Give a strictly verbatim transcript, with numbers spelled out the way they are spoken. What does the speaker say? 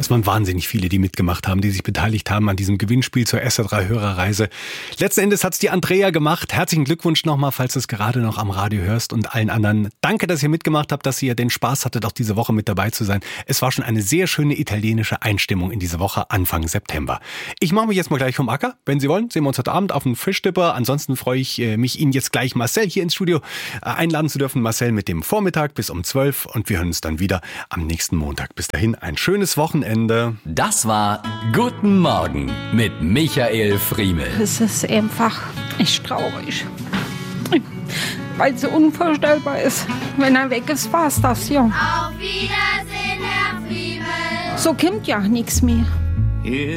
Das waren wahnsinnig viele, die mitgemacht haben, die sich beteiligt haben an diesem Gewinnspiel zur S R drei Hörerreise. Letzten Endes hat's die Andrea gemacht. Herzlichen Glückwunsch nochmal, falls du es gerade noch am Radio hörst, und allen anderen. Danke, dass ihr mitgemacht habt, dass ihr den Spaß hattet, auch diese Woche mit dabei zu sein. Es war schon eine sehr schöne italienische Einstimmung in diese Woche Anfang September. Ich mache mich jetzt mal gleich vom Acker. Wenn Sie wollen, sehen wir uns heute Abend auf dem Fischdipper. Ansonsten freue ich mich, Ihnen jetzt gleich Marcel hier ins Studio einladen zu dürfen. Marcel mit dem Vormittag bis um zwölf, und wir hören uns dann wieder am nächsten Montag. Bis dahin ein schönes Wochenende. Das war Guten Morgen mit Michael Friemel. Es ist einfach echt traurig, weil es so unvorstellbar ist. Wenn er weg ist, war's das, ja. Auf Wiedersehen, Herr Friemel. So kommt ja nichts mehr.